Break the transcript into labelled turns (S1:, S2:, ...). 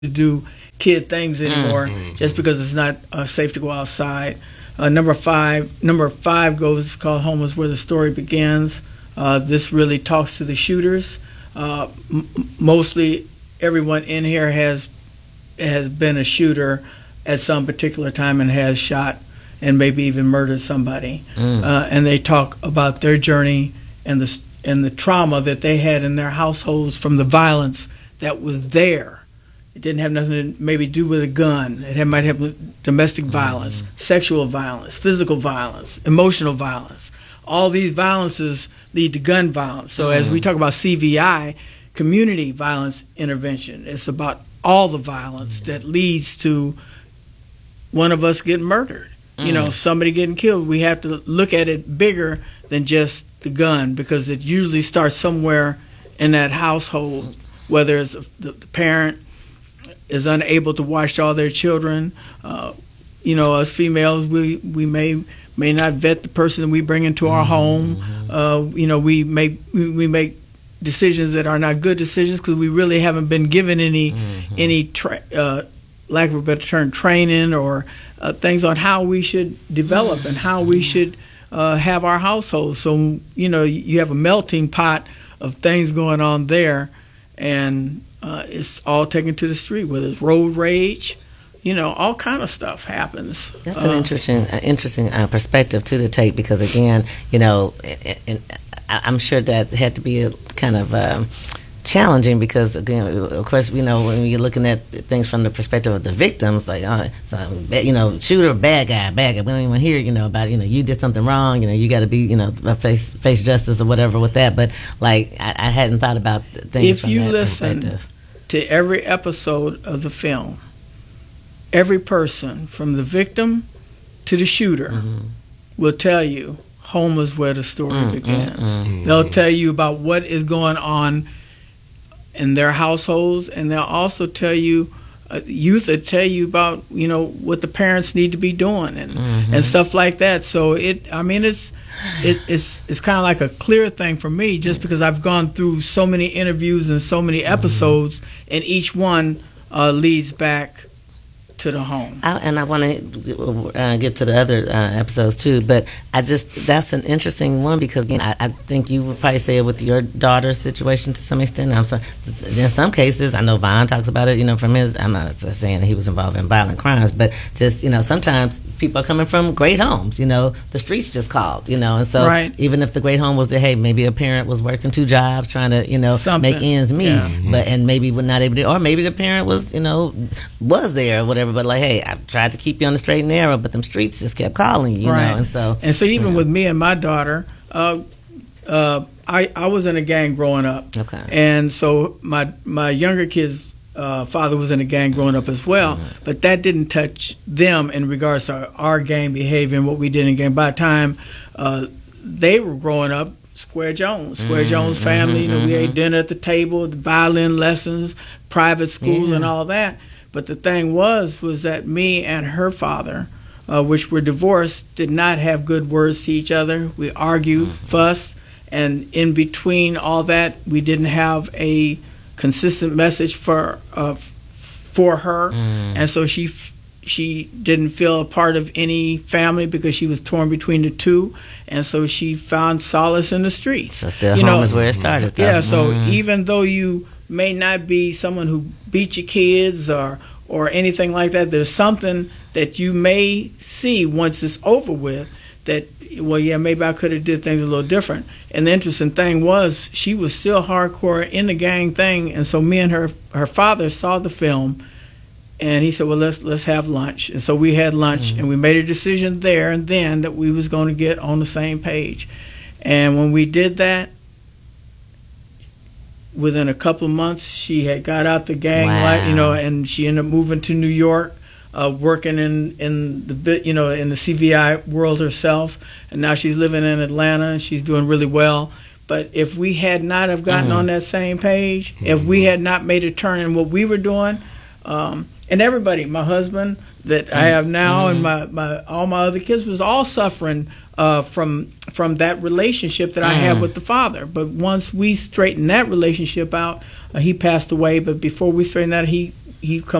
S1: to do kid things anymore just because it's not safe to go outside. Number five goes called Home is Where the Story Begins. This really talks to the shooters. Mostly everyone in here has been a shooter at some particular time and has shot and maybe even murdered somebody. And they talk about their journey and the trauma that they had in their households from the violence that was there. It didn't have nothing to maybe do with a gun. Might have domestic violence, sexual violence, physical violence, emotional violence. All these violences lead to gun violence. So as we talk about CVI, community violence intervention, it's about all the violence that leads to one of us getting murdered. Somebody getting killed. We have to look at it bigger than just the gun, because it usually starts somewhere in that household, whether it's the parent is unable to watch all their children. Us females, we may not vet the person that we bring into our home. We make decisions that are not good decisions because we really haven't been given any lack of a better term, training or things on how we should develop and how we should have our households. So you have a melting pot of things going on there, and it's all taken to the street, whether it's road rage, all kind of stuff happens.
S2: That's an interesting perspective too to take, because again, I'm sure that had to be a kind of challenging, because again, of course, when you're looking at things from the perspective of the victims, like shooter, bad guy. We don't even hear about you did something wrong. You got to be face justice or whatever with that. But like I hadn't thought about things.
S1: If you listen to every episode of the film, every person from the victim to the shooter will tell you home is where the story begins. They'll tell you about what is going on in their households, and they'll also tell you, youth will tell you about what the parents need to be doing and stuff like that. So it's kind of like a clear thing for me, just because I've gone through so many interviews and so many episodes, and each one leads back to the home.
S2: I want to get to the other episodes too, but that's an interesting one, because again, I think you would probably say it with your daughter's situation to some extent. In some cases, I know Vaughn talks about it, from his, I'm not saying that he was involved in violent crimes, but just, sometimes people are coming from great homes, the streets just called, and so even if the great home was that, hey, maybe a parent was working 2 jobs trying to, make ends meet, but, and maybe was not able to, or maybe the parent was, was there or whatever, but like, hey, I tried to keep you on the straight and narrow, but them streets just kept calling you, and so
S1: even with me and my daughter, I was in a gang growing up, and so my younger kid's father was in a gang growing up as well, but that didn't touch them in regards to our gang behavior and what we did in gang. By the time they were growing up, Square Jones family, we ate dinner at the table, the violin lessons, private school, and all that. But the thing was that me and her father, which were divorced, did not have good words to each other. We argued, fussed, and in between all that, we didn't have a consistent message for her, and so she didn't feel a part of any family because she was torn between the two, and so she found solace in the streets.
S2: So still home is where it started, though.
S1: Yeah, so even though you may not be someone who beat your kids or anything like that, there's something that you may see once it's over with that, maybe I could have did things a little different. And the interesting thing was, she was still hardcore in the gang thing, and so me and her father saw the film, and he said, well, let's have lunch. And so we had lunch, and we made a decision there and then that we was going to get on the same page. And when we did that, within a couple of months, she had got out the gang, and she ended up moving to New York, working in the CVI world herself, and now she's living in Atlanta and she's doing really well. But if we had not have gotten on that same page, if we had not made a turn in what we were doing, and everybody, my husband that I have now, and my all my other kids was all suffering from that relationship that I had with the father. But once we straightened that relationship out, he passed away. But before we straightened that, he he